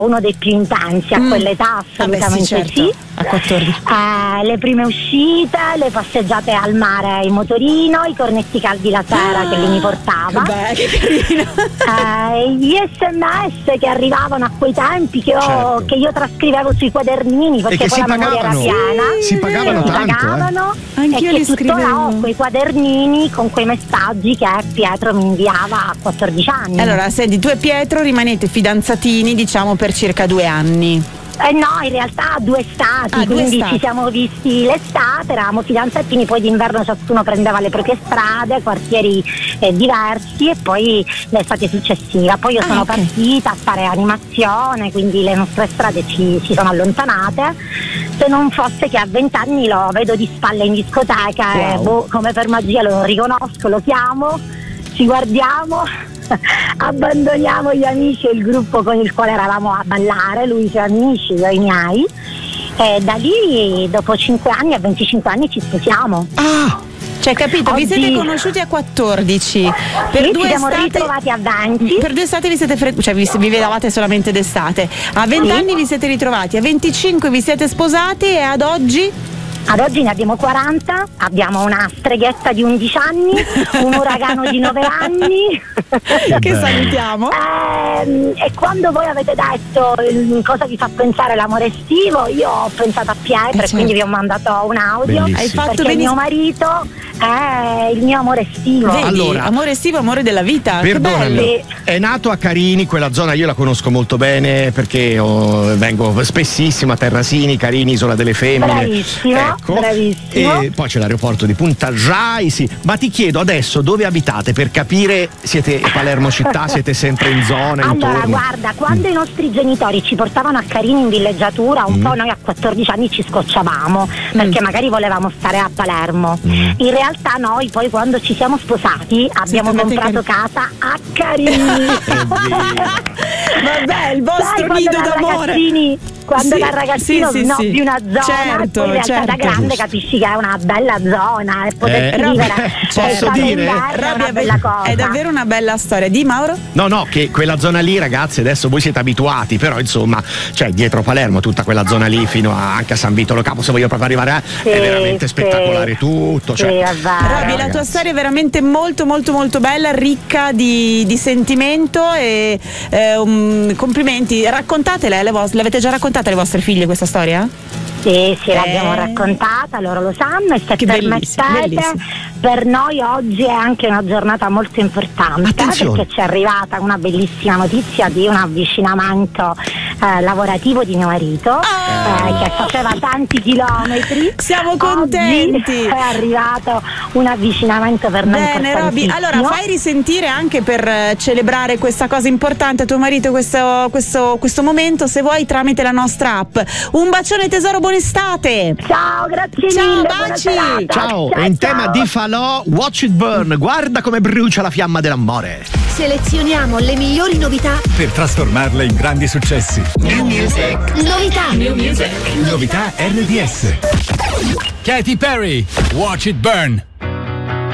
uno dei più intensi a quell'età, assolutamente certo. sì. A 14. Le prime uscite, le passeggiate al mare in motorino, i cornetti caldi la sera che lui mi portava. Che carino. Gli SMS che arrivavano a quei tempi che io trascrivevo sui quadernini perché poi la memoria era piena. Si pagavano tanto. Anch'io e li che tuttora scrivevo. ho quei quadernini con quei messaggi che Pietro mi inviava a 14 anni. Allora, senti, tu e Pietro rimanete fidanzatini, diciamo, per circa 2 anni. No, in realtà 2 estati, quindi 2 estati. ci siamo visti l'estate, eravamo fidanzatini, poi d'inverno ciascuno prendeva le proprie strade, quartieri diversi, e poi l'estate successiva. Poi io sono partita a fare animazione, quindi le nostre strade si sono allontanate, se non fosse che a 20 anni lo vedo di spalle in discoteca e come per magia lo riconosco, lo chiamo, ci guardiamo, abbandoniamo gli amici e il gruppo con il quale eravamo a ballare, lui i suoi amici, io i miei, e da lì dopo 5 anni, a 25 anni ci sposiamo. Cioè, capito, vi siete conosciuti a 14, per sì, 2 ci siamo estate ritrovati a 20. Per 2 estate vi siete vi vedevate solamente d'estate. A 20 anni vi siete ritrovati, a 25 vi siete sposati e ad oggi? Ad oggi ne abbiamo 40, abbiamo una streghetta di 11 anni, un uragano di 9 anni. Che salutiamo. E quando voi avete detto cosa vi fa pensare l'amore estivo, io ho pensato a Pietro e quindi vi ho mandato un audio. Hai fatto perché mio marito è il mio amore estivo. Vedi, allora, amore estivo, amore della vita. Perdonami, che bello. è nato a Carini, quella zona io la conosco molto bene perché vengo spessissimo a Terrasini, Carini, Isola delle Femmine. Bravissimo, bravissimo. E poi c'è l'aeroporto di Punta Raisi. Ma ti chiedo adesso dove abitate per capire, siete a Palermo città, siete sempre in zona, Allora, intorno? guarda, quando i nostri genitori ci portavano a Carini in villeggiatura, un po' noi a 14 anni ci scocciavamo perché magari volevamo stare a Palermo. In realtà noi poi quando ci siamo sposati abbiamo comprato casa a Carini. Vabbè, il vostro nido d'amore. Quando da ragazzino nobbi una zona, certo, poi in realtà da grande capisci che è una bella zona e poter vivere posso dire? è una bella cosa. È davvero una bella storia. Di Mauro? No, che quella zona lì, ragazzi, adesso voi siete abituati, però insomma, cioè dietro Palermo, tutta quella zona lì fino anche a San Vitolo Capo, se voglio proprio arrivare è veramente spettacolare tutto. Cioè, Roby, la tua storia è veramente molto molto molto bella, ricca di sentimento e complimenti. Raccontatela, l'avete già raccontata alle vostre figlie questa storia? Sì, l'abbiamo raccontata, loro lo sanno, e se permettete, per noi oggi è anche una giornata molto importante. Attenzione. Perché ci è arrivata una bellissima notizia di un avvicinamento lavorativo di mio marito che faceva tanti chilometri. Siamo contenti. Oggi è arrivato un avvicinamento per noi Bene, Roby, allora fai risentire anche per celebrare questa cosa importante a tuo marito questo momento, se vuoi, tramite la nostra app. Un bacione tesoro, buon estate. Ciao, grazie ciao, mille. Baci. Ciao, e in tema di falò, Watch It Burn, guarda come brucia la fiamma dell'amore. Selezioniamo le migliori novità per trasformarle in grandi successi. New Music. Novità. New Music. Novità RDS. Katy Perry, Watch It Burn.